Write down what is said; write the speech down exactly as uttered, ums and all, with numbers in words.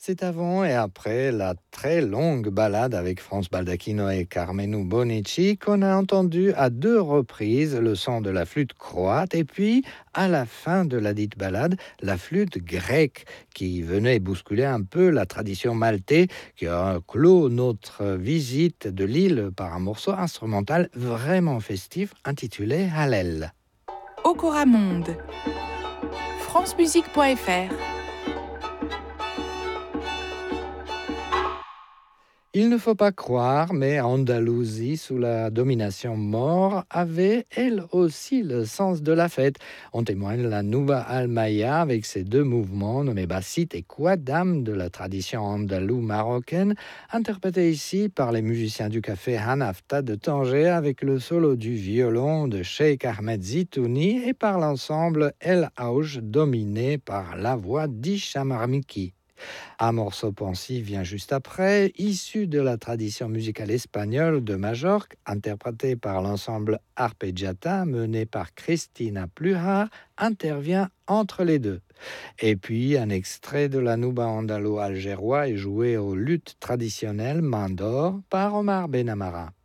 C'est avant et après la très longue balade avec Franz Baldacchino et Carmenu Bonici qu'on a entendu à deux reprises le son de la flûte croate et puis, à la fin de la dite balade, la flûte grecque qui venait bousculer un peu la tradition maltaise qui a clos notre visite de l'île par un morceau instrumental vraiment festif intitulé Hallel. Okora Monde, francemusique point f r. Il ne faut pas croire, mais Andalousie, sous la domination maure, avait elle aussi le sens de la fête. En témoigne la Nuba Almaya avec ses deux mouvements nommés Bassit et Quadam de la tradition andalouse marocaine, interprétés ici par les musiciens du café Hanafta de Tanger avec le solo du violon de Cheikh Ahmed Zitouni et par l'ensemble El Aouj dominé par la voix d'Hicham Armiki. Un morceau pensif vient juste après, issu de la tradition musicale espagnole de Majorque, interprété par l'ensemble Arpeggiata mené par Cristina Pluhar, intervient entre les deux. Et puis un extrait de la Nuba andalo algérois est joué aux luttes traditionnelles main d'or par Omar Benamara.